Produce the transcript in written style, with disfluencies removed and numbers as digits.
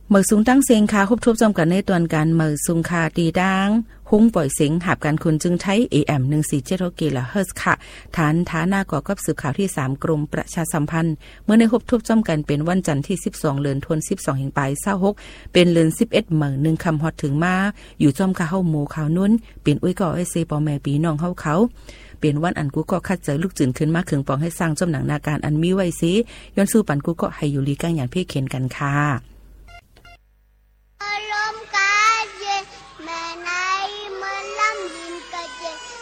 เมื่อสูงตั้งเสียงคาคบทบจอมกันในตอนการเมื่อสูงคาตีดังหุ้งปล่อยเสียงหับการคุณจึงใช้ AM 147 กิโลเฮิรตซ์ค่ะฐานฐานาก่อกับสืบข่าวที่3กรมประชาสัมพันธ์เมื่อในคบทบจอมกันเป็นวันจันทร์ที่12เดือนธันวาคม12แห่งปลาย26เป็นเดือน11เมื่อ1คำฮอดถึงมาอยู่จอมคาเฮาหมู่ข่าวนุ่นเป็นอุ้ยก่อไอเซปอแม่ปีน้องเฮาเขาเป็นวันอันกูก็คัดเจอลูกจืนขึ้นมาเคืองปองให้สร้างจอมหนังนาการอันมีไว้ซิย้อนสู้ปันกูก็ให้อยู่ลีก้างอย่างเพ่เข็นกันค่ะ